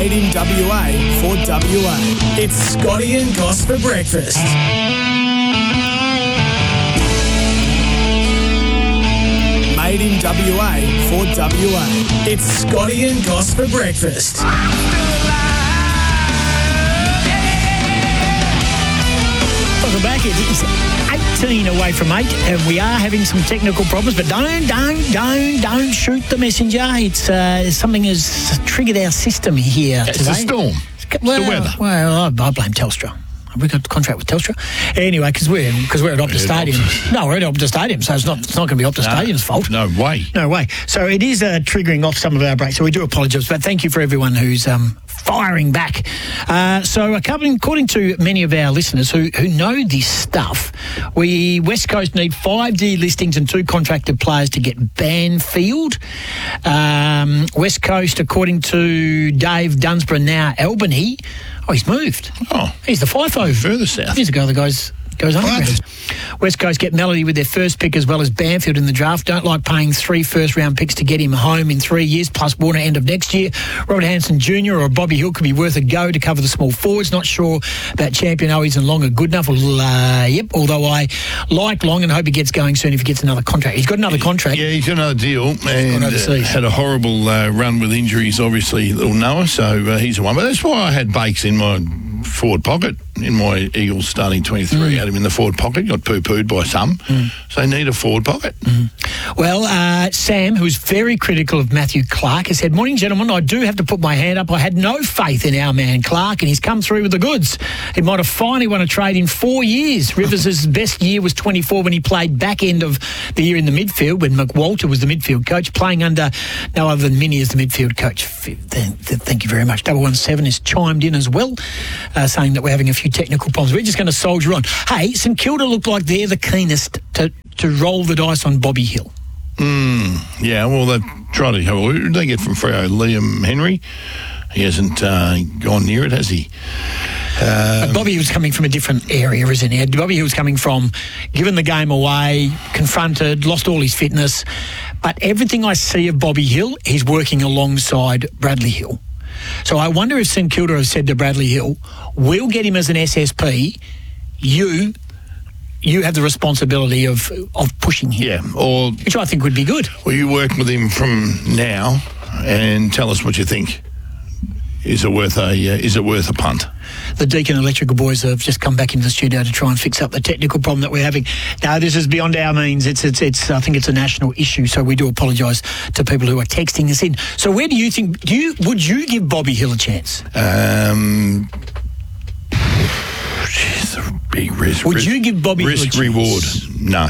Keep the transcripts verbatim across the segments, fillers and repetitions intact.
Made in W A for W A. It's Scotty and Goss for breakfast. Made in W A for W A. It's Scotty and Goss for breakfast. Welcome back. It is eighteen away from eight, and we are having some technical problems, but don't, don't, don't, don't shoot the messenger. It's uh, something has triggered our system here It's today. the storm. Well, the weather. Well, I, I blame Telstra. We've got a contract with Telstra. Anyway, because we're, cause we're at Optus Stadium. No, we're at Optus Stadium, so it's not it's not going to be Optus No, Stadium's fault. No way. No way. So it is uh, triggering off some of our breaks, so we do apologise, but thank you for everyone who's um, firing back. Uh, so according, according to many of our listeners who, who know this stuff, we West Coast need five D listings and two contracted players to get Banfield. Um, West Coast, according to Dave Dunsborough, now Albany. Oh, he's moved. Oh. He's the FIFO. Further south. Years ago, the guys goes underground. West Coast get Melody with their first pick as well as Banfield in the draft. Don't like paying three first-round picks to get him home in three years, plus Warner end of next year. Robert Hansen Junior or Bobby Hill could be worth a go to cover the small forwards. Not sure about Champion Owies and Long are good enough. Well, uh, yep, although I like Long and hope he gets going soon if he gets another contract. He's got another contract. Yeah, he's got another deal and uh, overseas. had a horrible uh, run with injuries, obviously, little Noah, so uh, he's the one. But that's why I had Bakes in my forward pocket, in my Eagles starting twenty-three. Mm. Had him in the forward pocket, got poo-pooed by some, mm. so they need a forward pocket. Mm. Well, uh, Sam, who's very critical of Matthew Clark, has said, morning, gentlemen, I do have to put my hand up. I had no faith in our man Clark, and he's come through with the goods. He might have finally won a trade in four years. Rivers' best year was twenty-four when he played back end of the year in the midfield when McWalter was the midfield coach, playing under no other than Minnie as the midfield coach. Thank you very much. double one seven has chimed in as well, uh, saying that we're having a few technical problems. We're just going to soldier on. Hey, St Kilda look like they're the keenest to, to roll the dice on Bobby Hill. Mm, yeah, well, they've tried to have a look. They get from Freo Liam Henry. He hasn't uh, gone near it, has he? Um, Bobby Hill's coming from a different area, isn't he? Bobby Hill's coming from giving the game away, confronted, lost all his fitness. But everything I see of Bobby Hill, he's working alongside Bradley Hill. So I wonder if St Kilda have said to Bradley Hill, we'll get him as an S S P, you you have the responsibility of of pushing him. Yeah, or which I think would be good. Well, you work with him from now and tell us what you think. Is it worth a uh, is it worth a punt? The Deakin Electrical boys have just come back into the studio to try and fix up the technical problem that we're having. Now, this is beyond our means. It's it's it's. I think it's a national issue, so we do apologise to people who are texting us in. So, where do you think? Do you would you give Bobby Hill a chance? Um, geez, a big risk. Would risk, you give Bobby risk Hill a reward? chance? No.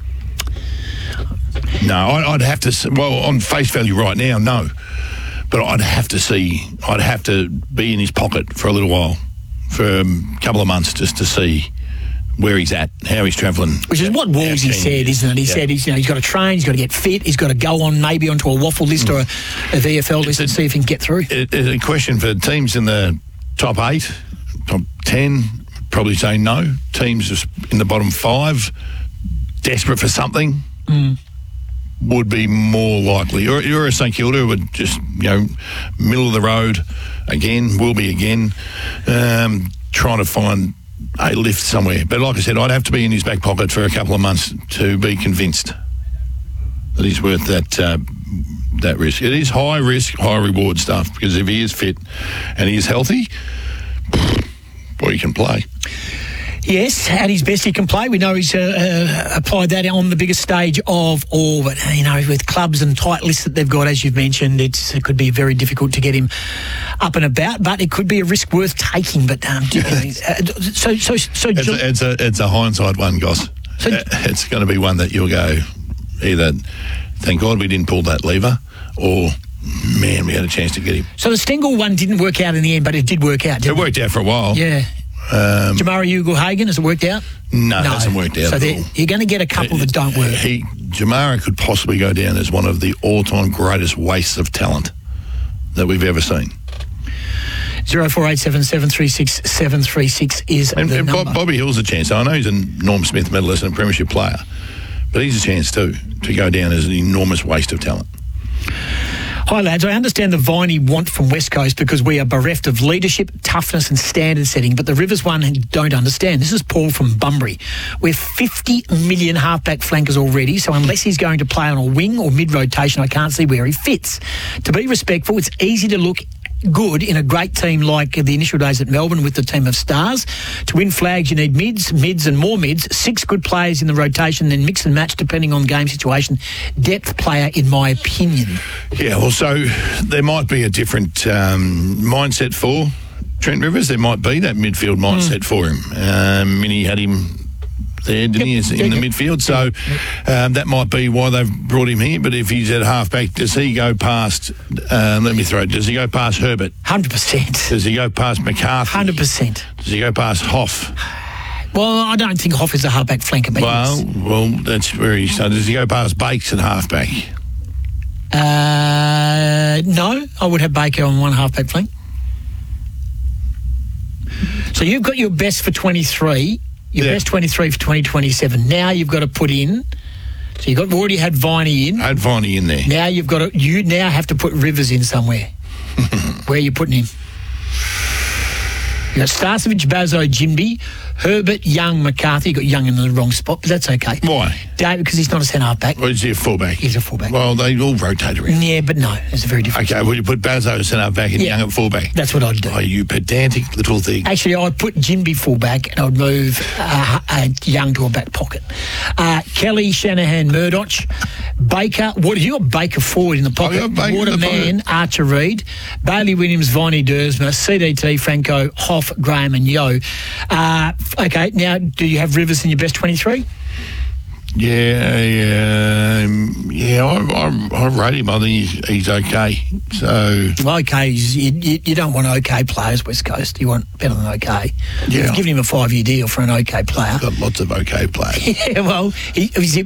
No, I'd have to. Well, on face value, right now, no. But I'd have to see, I'd have to be in his pocket for a little while, for a couple of months, just to see where he's at, how he's travelling. Which is what Woolsey said, isn't it? He yeah. said he's, you know, he's got to train, he's got to get fit, he's got to go on maybe onto a waffle list mm. or a, a V F L list and see if he can get through. It's a question for teams in the top eight, top ten, probably say no. Teams in the bottom five, desperate for something. Mm. Would be more likely. Or, or a St Kilda would just, you know, middle of the road again, will be again, um, trying to find a lift somewhere. But like I said, I'd have to be in his back pocket for a couple of months to be convinced that he's worth that uh, that risk. It is high risk, high reward stuff, because if he is fit and he is healthy, boy, he can play. Yes, at his best he can play. We know he's uh, uh, applied that on the biggest stage of all. But, you know, with clubs and tight lists that they've got, as you've mentioned, it's, it could be very difficult to get him up and about. But it could be a risk worth taking. But um, you know, uh, so, so, so, it's, John, a, it's a it's a hindsight one, Goss. So, it's going to be one that you'll go either, thank God we didn't pull that lever, or man, we had a chance to get him. So the Stengel one didn't work out in the end, but it did work out. Didn't it worked out for a while. Yeah. Um, Jamari Ugle-Hagan, has it worked out? No, no, it hasn't worked out. So at all. You're going to get a couple it, that don't work. He, Jamara could possibly go down as one of the all-time greatest wastes of talent that we've ever seen. zero four eight seven, seven three six, seven three six is and, the and number. Bob, Bobby Hill's a chance. I know he's a Norm Smith medalist and a premiership player, but he's a chance too to go down as an enormous waste of talent. Hi lads, I understand the Viney want from West Coast because we are bereft of leadership, toughness and standard setting, but the Rivers one don't understand. This is Paul from Bunbury. We're fifty million halfback flankers already, so unless he's going to play on a wing or mid-rotation, I can't see where he fits. To be respectful, it's easy to look good in a great team like the initial days at Melbourne with the team of stars. To win flags, you need mids, mids and more mids, six good players in the rotation, then mix and match depending on game situation. Depth player, in my opinion. Yeah, well, so there might be a different um, mindset for Trent Rivers. There might be that midfield mindset mm. for him. Um, Minnie had him there, didn't yep. he, in yep. the midfield? So um, that might be why they've brought him here. But if he's at halfback, does he go past, um, let me throw it, does he go past Herbert? one hundred percent. Does he go past McCarthy? one hundred percent. Does he go past Hoff? Well, I don't think Hoff is a halfback flanker. But well, well, that's where he's... So does he go past Bakes at halfback? Uh, no, I would have Baker on one halfback flank. So you've got your best for twenty-three, your yeah. best twenty-three for twenty twenty-seven. Now you've got to put in... So you've got, already had Viney in. I had Viney in there. Now you've got to... You now have to put Rivers in somewhere. Where are you putting him? You've got Starcevich, Bazzo, Jimby, Herbert, Young, McCarthy. You got Young in the wrong spot, but that's okay. Why? David, because he's not a centre half back. Well, is he a fullback? He's a fullback. Well, they all rotate around. Yeah, but no, it's a very different. Okay, well, you put Bazzo as centre half back and yeah, Young at fullback. That's what I'd do. Oh, you pedantic little thing. Actually, I'd put Jimby fullback and I'd move uh, uh, Young to a back pocket. Uh, Kelly, Shanahan, Murdoch, Baker. What have you got? Baker forward in the pocket. Waterman, Archer Reid, Bailey Williams, Viney Dersma, C D T, Franco, Hoff, Graham and Yo. Uh, okay, now do you have Rivers in your best twenty-three? Yeah, yeah, um, yeah. I, I, I rate him. I think he's, he's okay. So, well, okay, you, you, you don't want okay players, West Coast. You want better than okay. Yeah, you've given him a five-year deal for an okay player. Got lots of okay players. Yeah, well, he, he's